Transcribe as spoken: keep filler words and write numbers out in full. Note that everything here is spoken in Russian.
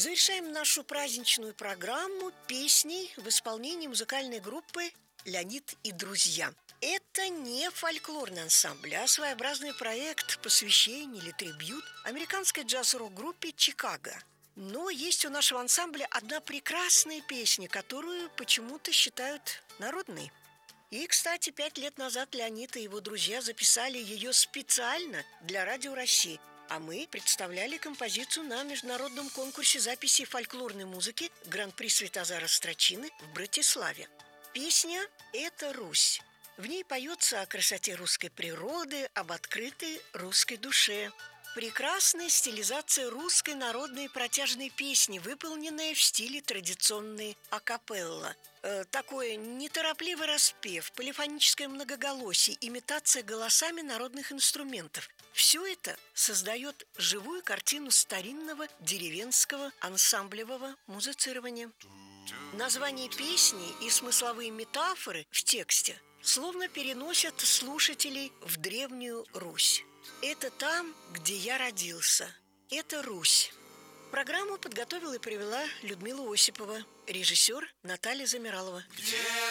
Завершаем нашу праздничную программу песней в исполнении музыкальной группы «Леонид и друзья». Это не фольклорный ансамбль, а своеобразный проект посвящения или трибьют американской джаз-рок-группе «Чикаго». Но есть у нашего ансамбля одна прекрасная песня, которую почему-то считают народной. И, кстати, пять лет назад Леонид и его друзья записали ее специально для Радио России. А мы представляли композицию на международном конкурсе записи фольклорной музыки Гран-при Святозара Строчины в Братиславе. Песня «Это Русь». В ней поется о красоте русской природы, об открытой русской душе. Прекрасная стилизация русской народной протяжной песни, выполненная в стиле традиционной акапелла. Э, такой неторопливый распев, полифоническое многоголосие, имитация голосами народных инструментов. Все это создает живую картину старинного деревенского ансамблевого музицирования. Название песни и смысловые метафоры в тексте словно переносят слушателей в древнюю Русь. Это там, где я родился. Это Русь. Программу подготовила и провела Людмила Осипова, режиссер Наталья Замиралова. Где